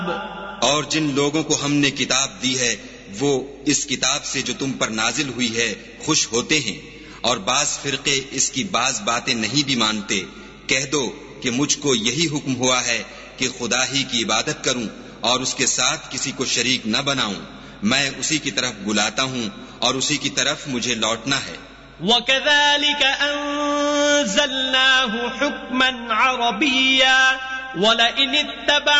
और जिन लोगों को हमने किताब दी है वो इस किताब से जो तुम पर नाजिल हुई है खुश होते हैं, और बाज फिरके इसकी बाज बातें नहीं भी मानते। कह दो कि मुझको यही हुक्म हुआ है कि खुदा ही की इबादत करूं और उसके साथ किसी को शरीक न बनाऊं। मैं उसी की तरफ बुलाता हूं और उसी की तरफ मुझे लौटना है। وَكَذَلِكَ أَنزَلْنَاهُ حُكْمًا عَرَبِيًّا وَلَئِنِ اتَّبَعْتَ